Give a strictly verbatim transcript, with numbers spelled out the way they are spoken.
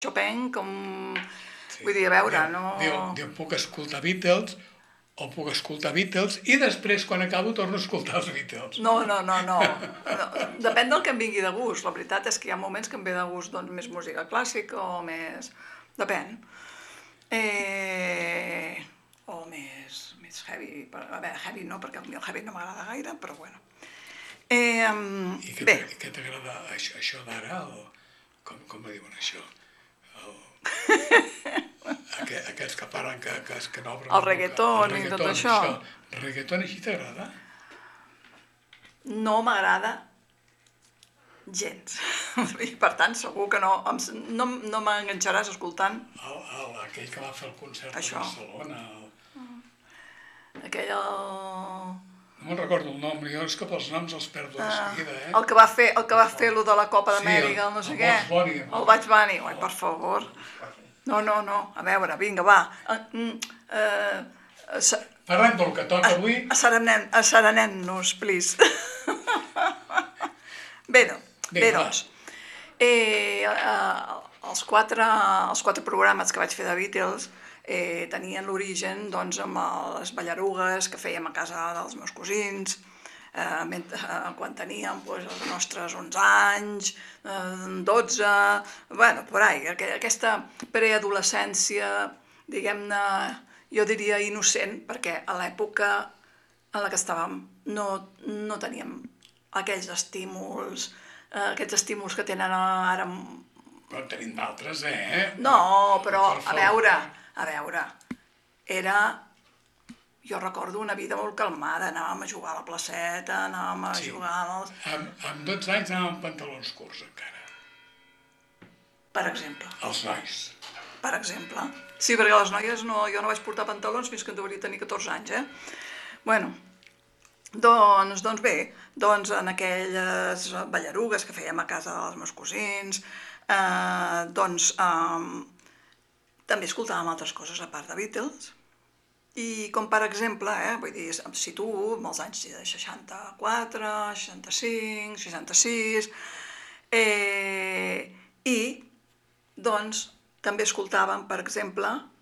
Chopin, com... Vull dir, a veure, no... Diu, puc escoltar Beatles o puc escoltar Beatles i després, quan acabo, torno a escoltar els Beatles. No, no, no, no. Depèn del que em vingui de gust. La veritat és que hi ha moments que em ve de gust doncs, més música clàssica o més... Depèn. Eh... O més, més heavy. A veure, heavy no, perquè el heavy no m'agrada gaire, però bueno. Eh, I què bé. Què t'agrada això, això d'ara? Com, com me diuen això? El... Aqu aquests que paren, que, que, que no obren... El reggaeton i tot això. El reggaeton així t'agrada? No m'agrada gens. I per tant, segur que no, no, no m'enganxaràs escoltant... El, el, aquell que va fer el concert això. A Barcelona. El... Aquell... El... No me'n recordo el nom, jo és que pels noms els perdo de seguida, eh? El que va fer, el que va fer lo de la Copa d'Amèrica, el no sé què. El Bugs Bunny. El Bugs Bunny, oi, per favor. No, no, no, a veure, vinga, va. Parlem del que toca avui. Asserenem-nos, please. Bé, doncs, els quatre programes que vaig fer de Beatles tenien l'origen amb les ballarugues que fèiem a casa dels meus cosins, quan teníem els nostres onze anys, dotze, bueno, por ahí, aquesta preadolescència, diguem-ne, jo diria innocent, perquè a l'època en la que estàvem no teníem aquells estímuls, aquests estímuls que tenen ara... Però en tenim d'altres, eh? No, però, a veure, a veure, era... Jo recordo una vida molt calmada, anàvem a jugar a la placeta, anàvem a jugar als... Amb dotze anys anàvem amb pantalons curts, encara. Per exemple. Els nois. Per exemple. Sí, perquè les noies jo no vaig portar pantalons fins que en devia tenir catorze anys, eh? Bueno, doncs bé, doncs en aquelles ballarugues que fèiem a casa dels meus cosins, doncs també escoltàvem altres coses a part de Beatles, i com per exemple, vull dir, em situo en els anys seixanta-quatre, seixanta-cinc, seixanta-sis, i doncs també escoltàvem, per exemple,